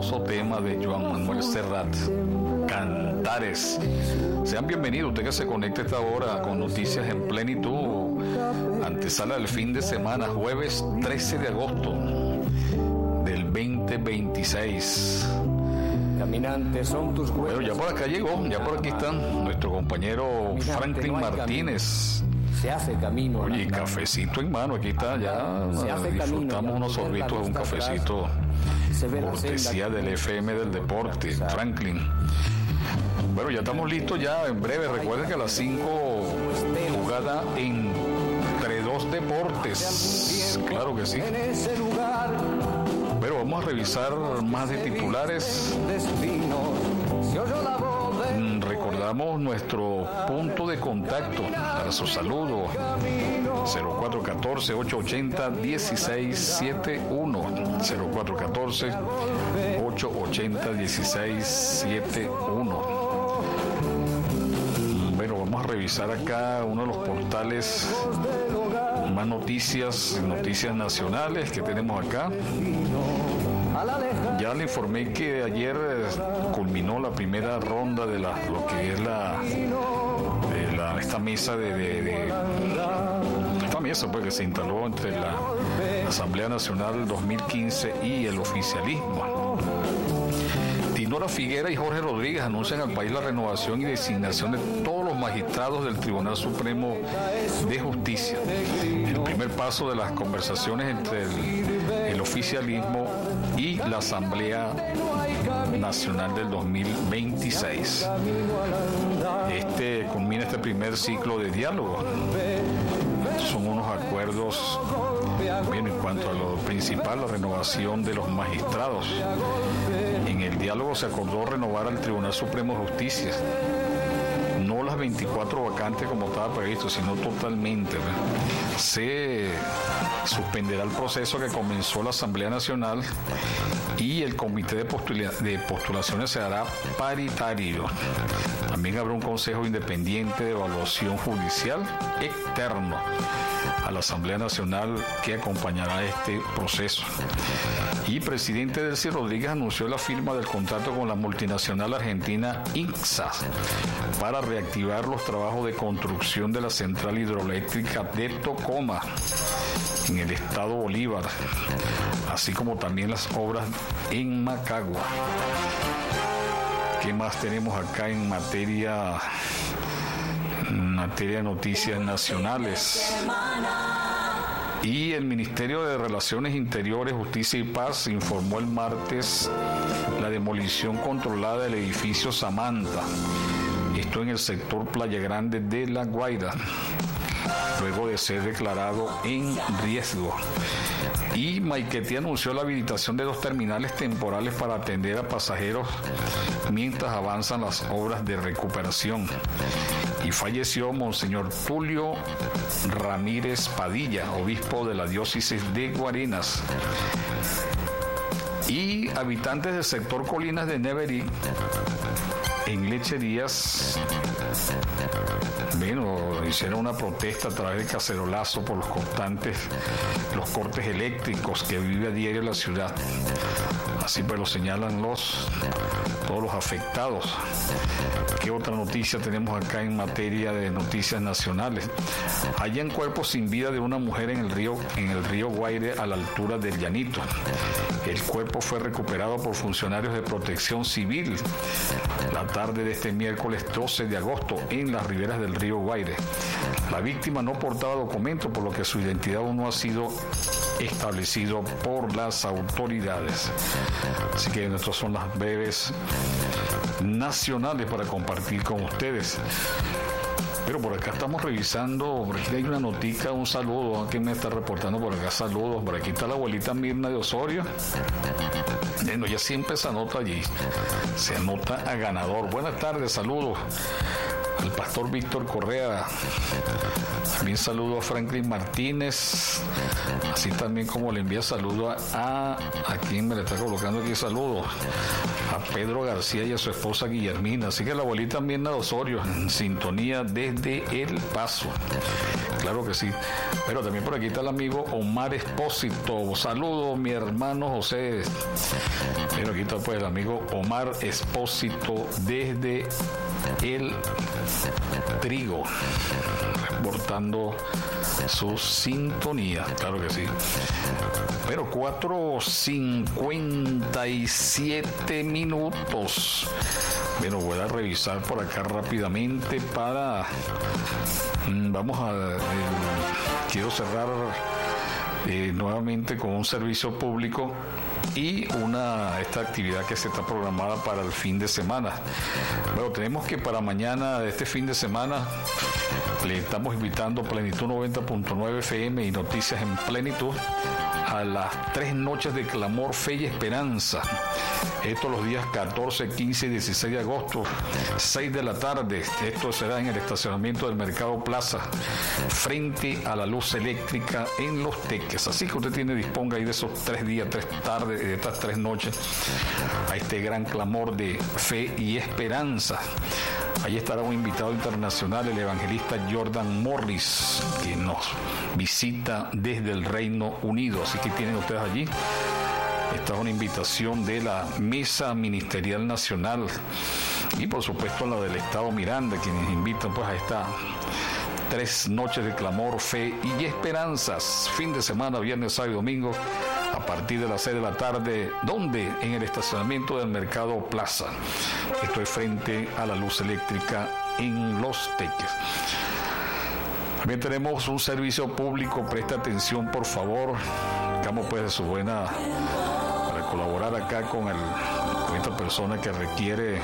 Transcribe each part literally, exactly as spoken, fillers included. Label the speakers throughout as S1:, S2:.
S1: hermoso tema de Joan Manuel Serrat, Cantares. Sean bienvenidos, usted que se conecta a esta hora con noticias en plenitud. Antesala del fin de semana, jueves trece de agosto del veinte veintiséis.
S2: Caminantes son tus huellas.
S1: Bueno, ya por acá llegó, ya por aquí está nuestro compañero Caminante, Franklin no Martínez.
S2: Se hace camino.
S1: Oye, cafecito en mano, aquí está, ya disfrutamos unos sorbitos de un cafecito cortesía del F M del deporte, Franklin. Bueno, ya estamos listos ya en breve. Recuerden que a las cinco jugada entre dos deportes. Claro que sí. Pero vamos a revisar más de titulares. Recordamos nuestro punto de contacto para su saludo: cero cuatro uno cuatro, ocho ocho cero, uno seis siete uno, cero cuatro uno cuatro, ocho ocho cero, uno seis siete uno. Bueno, vamos a revisar acá uno de los portales más noticias, noticias nacionales que tenemos acá. Ya le informé que ayer culminó la primera ronda de la, lo que es la, de la esta mesa de, de, de esta mesa pues, que se instaló entre la Asamblea Nacional dos mil quince y el oficialismo. Dinora Figuera y Jorge Rodríguez anuncian al país la renovación y designación de todos los magistrados del Tribunal Supremo de Justicia. El primer paso de las conversaciones entre el, el oficialismo y la Asamblea Nacional del dos mil veintiséis. Este culmina este primer ciclo de diálogo. Son unos acuerdos, bien, en cuanto a lo principal, la renovación de los magistrados. En el diálogo se acordó renovar al Tribunal Supremo de Justicia, no las veinticuatro vacantes como estaba previsto, sino totalmente. ¿verdad? Se suspenderá el proceso que comenzó la Asamblea Nacional y el comité de, postula- de postulaciones se hará paritario. También habrá un consejo independiente de evaluación judicial externo a la Asamblea Nacional que acompañará este proceso. Y presidente Delcy Rodríguez anunció la firma del contrato con la multinacional argentina INCSA para reactivar los trabajos de construcción de la central hidroeléctrica de Tocoma en el estado Bolívar, así como también las obras en Macagua. ¿Qué más tenemos acá en materia, en materia de noticias nacionales? Y el Ministerio de Relaciones Interiores, Justicia y Paz informó el martes la demolición controlada del edificio Samantha, esto en el sector Playa Grande de La Guaira, luego de ser declarado en riesgo. Y Maiquetía anunció la habilitación de dos terminales temporales para atender a pasajeros mientras avanzan las obras de recuperación. Y falleció Monseñor Tulio Ramírez Padilla, obispo de la diócesis de Guarenas. Y habitantes del sector Colinas de Neverí, en Lecherías, bueno, hicieron una protesta a través de cacerolazo por los constantes, los cortes eléctricos que vive a diario la ciudad. Así pues lo señalan los, todos los afectados. ¿Qué otra noticia tenemos acá en materia de noticias nacionales? Hallan cuerpo sin vida de una mujer en el río, en el río Guaire a la altura del Llanito. El cuerpo fue recuperado por funcionarios de Protección Civil la tarde de este miércoles doce de agosto en las riberas del río Guaire. La víctima no portaba documento, por lo que su identidad aún no ha sido establecido por las autoridades. Así que estas son las breves nacionales para compartir con ustedes. Pero por acá estamos revisando, por aquí hay una notica, un saludo, ¿quién me está reportando por acá? Saludos, por aquí está la abuelita Mirna de Osorio. Bueno, ya siempre se anota allí, se anota a ganador. Buenas tardes, saludos al pastor Víctor Correa. También saludo a Franklin Martínez, así también como le envía saludo a, a, a quien me le está colocando aquí saludo, a Pedro García y a su esposa Guillermina. Así que la abuelita Mirna Osorio en sintonía desde El Paso. Claro que sí. Pero también por aquí está el amigo Omar Espósito. Saludo mi hermano José. Pero aquí está pues el amigo Omar Espósito desde El Trigo, reportando su sintonía, claro que sí. Pero cuatro cincuenta y siete minutos. Bueno, voy a revisar por acá rápidamente para... Vamos a... Eh, quiero cerrar eh, nuevamente con un servicio público y una esta actividad que se está programada para el fin de semana. Bueno, tenemos que para mañana de este fin de semana le estamos invitando Plenitud noventa punto nueve F M y Noticias en Plenitud a las tres noches de clamor, fe y esperanza. Esto los días catorce, quince y dieciséis de agosto, seis de la tarde. Esto será en el estacionamiento del Mercado Plaza, frente a la luz eléctrica en Los Teques. Así que usted tiene, disponga ahí de esos tres días, tres tardes, de estas tres noches, a este gran clamor de fe y esperanza. Allí estará un invitado internacional, el evangelista Jordan Morris, que nos visita desde el Reino Unido. Así que tienen ustedes allí. Esta es una invitación de la Mesa Ministerial Nacional y por supuesto la del Estado Miranda, quienes invitan pues a esta tres noches de clamor, fe y esperanzas. Fin de semana, viernes, sábado y domingo, a partir de las seis de la tarde. ¿Dónde? En el estacionamiento del Mercado Plaza. Esto es frente a la luz eléctrica en Los Teques. También tenemos un servicio público, presta atención por favor. Buscamos pues de su buena para colaborar acá con, el, con esta persona que requiere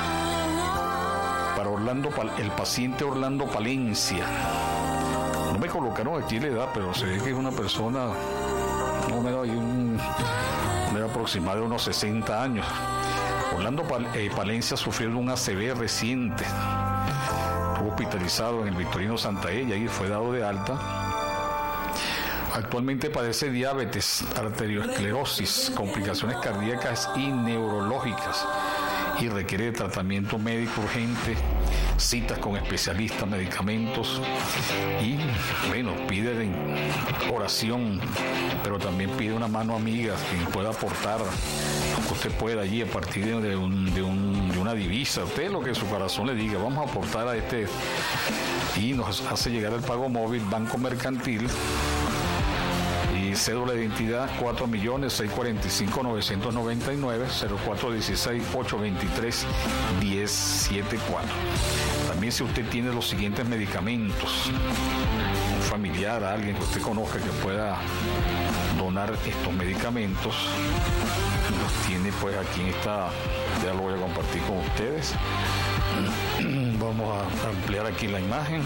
S1: para Orlando, el paciente Orlando Palencia. No me colocaron aquí la edad, pero se ve que es una persona, no me da ahí un, una edad aproximada de unos sesenta años. Orlando Pal, eh, Palencia sufrió un A C V reciente. Estuvo hospitalizado en el Victorino Santaella y fue dado de alta. Actualmente padece diabetes, arteriosclerosis, complicaciones cardíacas y neurológicas y requiere de tratamiento médico urgente, citas con especialistas, medicamentos y, bueno, pide oración, pero también pide una mano amiga que pueda aportar lo que usted pueda allí a partir de, un, de, un, de una divisa. Usted lo que su corazón le diga, vamos a aportar a este y nos hace llegar el pago móvil Banco Mercantil. Cédula de identidad cuatro millones seiscientos cuarenta y cinco mil novecientos noventa y nueve, cero cuatro uno seis, ocho dos tres, uno cero siete cuatro. También si usted tiene los siguientes medicamentos, un familiar, alguien que usted conozca que pueda donar estos medicamentos, los tiene pues aquí en esta, ya lo voy a compartir con ustedes. Vamos a ampliar aquí la imagen.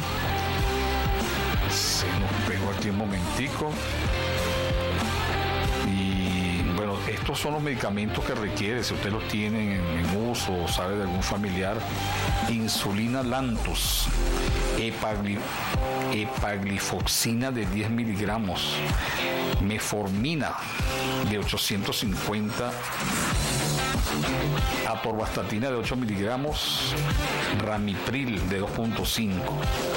S1: Se nos pegó aquí un momentico. Bueno, estos son los medicamentos que requiere, si usted los tiene en, en uso o sabe de algún familiar: insulina Lantus, epagli, epaglifoxina de diez miligramos, meformina de ochocientos cincuenta, atorvastatina de ocho miligramos, ramipril de dos punto cinco,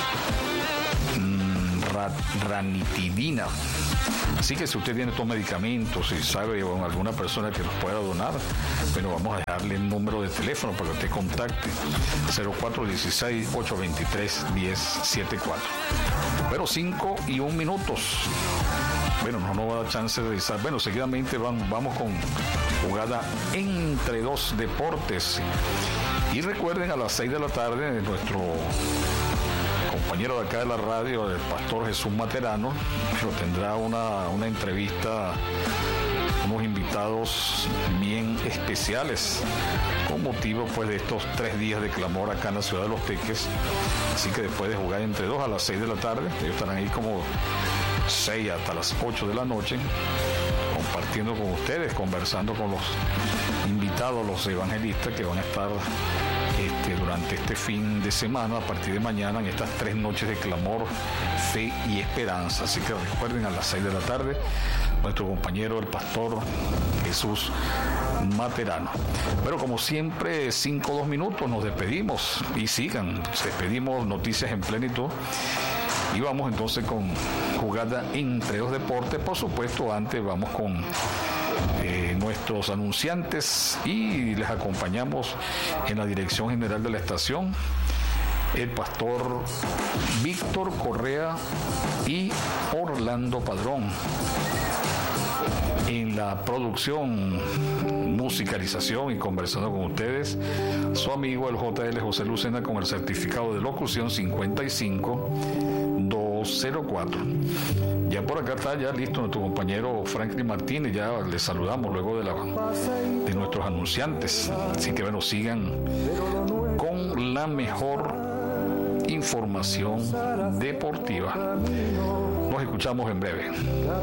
S1: ra, ranitidina. Así que si usted tiene estos medicamentos y sabe o alguna persona que los pueda donar, bueno, vamos a dejarle el número de teléfono para que usted contacte: cero cuatro uno seis, ocho dos tres, uno cero siete cuatro. Pero cinco y un minutos. Bueno, no nos va a dar chance de revisar. Bueno, seguidamente vamos, vamos con jugada entre dos deportes. Y recuerden, a las seis de la tarde, nuestro compañero de acá de la radio, el pastor Jesús Materano, pero tendrá una, una entrevista, unos invitados bien especiales con motivo pues de estos tres días de clamor acá en la ciudad de Los Teques. Así que después de jugar entre dos a las seis de la tarde, ellos estarán ahí como seis hasta las ocho de la noche compartiendo compartiendo con ustedes, conversando con los invitados, los evangelistas que van a estar este, durante este fin de semana, a partir de mañana, en estas tres noches de clamor, fe y esperanza. Así que recuerden, a las seis de la tarde, nuestro compañero, el pastor Jesús Materano. Pero como siempre, cinco o dos minutos, nos despedimos y sigan, despedimos Noticias en Plenitud. Y vamos entonces con jugada entre los deportes. Por supuesto, antes vamos con eh, nuestros anunciantes y les acompañamos en la dirección general de la estación el pastor Víctor Correa y Orlando Padrón. En la producción, musicalización y conversando con ustedes, su amigo el J L José Lucena, con el certificado de locución cincuenta y cinco doscientos cuatro. Ya por acá está ya listo nuestro compañero Franklin Martínez, ya les saludamos luego de, la, de nuestros anunciantes. Así que bueno, sigan con la mejor información deportiva. Nos escuchamos en breve.